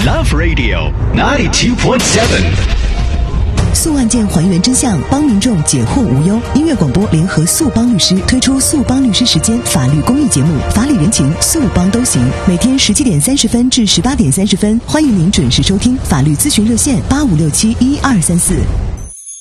Love Radio 92.7。 诉案件还原真相，帮民众解惑无忧。音乐广播联合速帮律师推出速帮律师时间法律公益节目，法理人情速帮都行。每天17点30分至18点30分，欢迎您准时收听。法律咨询热线85671234。